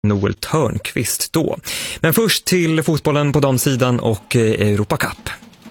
Noel Törnqvist då. Men först till fotbollen på damsidan och Europa Cup.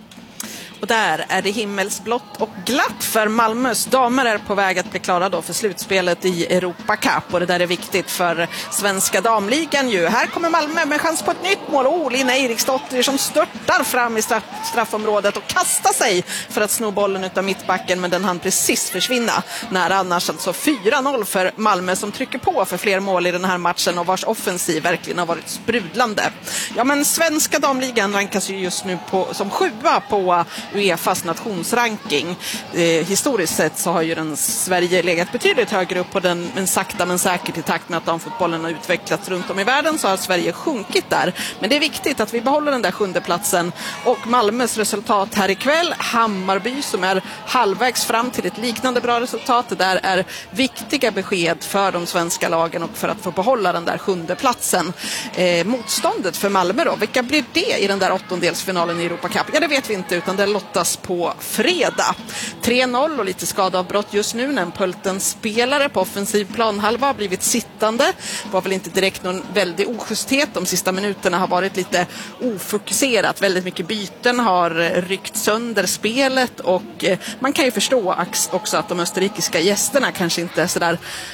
Och där är det himmelsblått och glatt för Malmös damer är på väg att bli klara då för slutspelet i Europa Cup. Och det där är viktigt för svenska damligan ju. Här kommer Malmö med chans på ett nytt mål. Lina Eriksdotter som störtar fram i straffområdet och kastar sig för att sno bollen utav mittbacken. Men den hann precis försvinna. När annars alltså 4-0 för Malmö som trycker på för fler mål i den här matchen och vars offensiv verkligen har varit sprudlande. Ja, men svenska damligan rankas ju just nu som 7:a på UEFAs nationsranking. Historiskt sett så har ju den Sverige legat betydligt högre upp på den, men sakta men säkert i takt med att damfotbollen har utvecklats runt om i världen så har Sverige sjunkit där. Men det är viktigt att vi behåller den där 7:e platsen och Malmös resultat här ikväll, Hammarby som är halvvägs fram till ett liknande bra resultat. Det där är viktiga besked för de svenska lagen och för att få behålla den där 7:e platsen. Motståndet för Malmö då, vilka blir det i den där 8-delsfinalen i Europa Cup? Ja, det vet vi inte utan det lottas på fredag. 3-0 och lite skadeavbrott just nu när en Pölten-spelare på offensiv planhalva har blivit sittande. Det var väl inte direkt någon väldig ojusthet. De sista minuterna har varit lite ofokuserat. Väldigt mycket byten har ryckt sönder spelet och man kan ju förstå också att de österrikiska gästerna kanske inte är sådär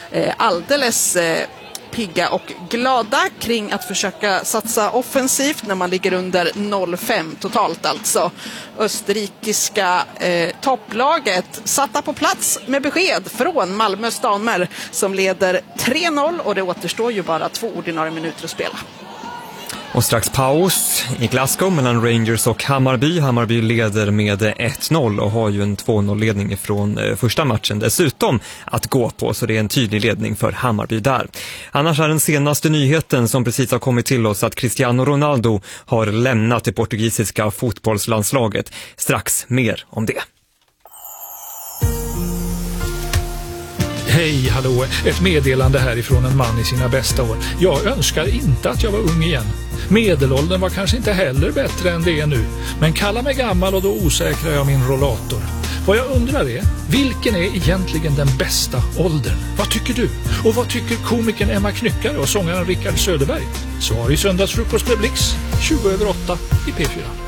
alldeles pigga och glada kring att försöka satsa offensivt när man ligger under 0-5 totalt alltså. Österrikiska topplaget satta på plats med besked från Malmös damer som leder 3-0 och det återstår ju bara 2 ordinarie minuter att spela. Och strax paus i Glasgow mellan Rangers och Hammarby. Hammarby leder med 1-0 och har ju en 2-0-ledning från första matchen dessutom att gå på. Så det är en tydlig ledning för Hammarby där. Annars är den senaste nyheten som precis har kommit till oss att Cristiano Ronaldo har lämnat det portugisiska fotbollslandslaget. Strax mer om det. Hej, hallå. Ett meddelande härifrån en man i sina bästa år. Jag önskar inte att jag var ung igen. Medelåldern var kanske inte heller bättre än det är nu. Men kalla mig gammal och då osäkrar jag min rollator. Vad jag undrar är, vilken är egentligen den bästa åldern? Vad tycker du? Och vad tycker komikern Emma Knyckare och sångaren Rickard Söderberg? Svar i söndagsfrukost med Blix, 7:07 i P4.